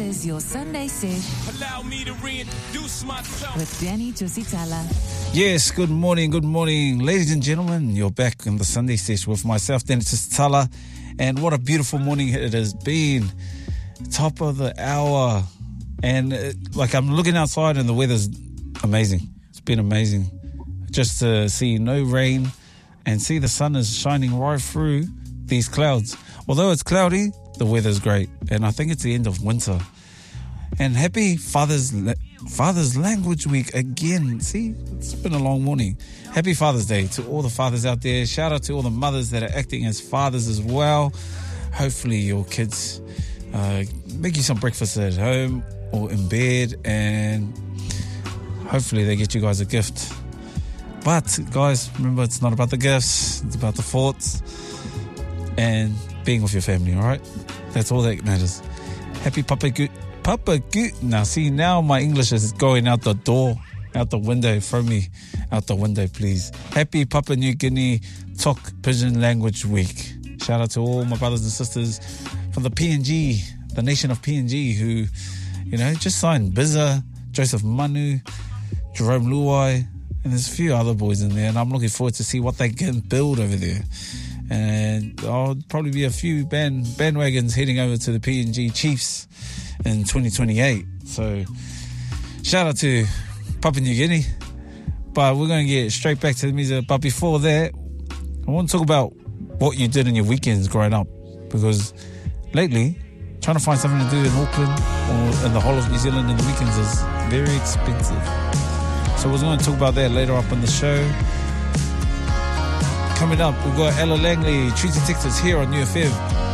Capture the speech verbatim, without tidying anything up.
is your Sunday Sesh. Allow me to reintroduce myself with Danny Tusitala. Yes, good morning, good morning. Ladies and gentlemen, you're back in the Sunday Sesh with myself, Danny Tusitala. And what a beautiful morning it has been. Top of the hour. And it, like I'm looking outside and the weather's amazing. It's been amazing. Just to see no rain and see the sun is shining right through these clouds. Although it's cloudy, the weather's great. And I think it's the end of winter. And happy Father's Father's Language Week again. See, it's been a long morning. Happy Father's Day to all the fathers out there. Shout out to all the mothers that are acting as fathers as well. Hopefully your kids uh, make you some breakfast at home or in bed, and hopefully they get you guys a gift. But guys, remember, it's not about the gifts, it's about the thoughts and being with your family, alright? That's all that matters. Happy Papa Good Papa Good. Now see, now my English is going out the door, out the window. Throw me out the window, please. Happy Papua New Guinea Tok Pigeon Language Week. Shout out to all my brothers and sisters from the P N G, the nation of P N G, who, you know, just signed Biza, Joseph Manu, Jerome Luai, and there's a few other boys in there, and I'm looking forward to see what they can build over there. And I'll probably be a few band bandwagons heading over to the P N G Chiefs in twenty twenty-eight. So shout out to Papua New Guinea. But we're going to get straight back to the music. But before that, I want to talk about what you did in your weekends growing up, because lately trying to find something to do in Auckland or in the whole of New Zealand in the weekends is very expensive. So we're going to talk about that later up on the show. Coming up, we've got Ella Langley, Treaty Texas here on New F M.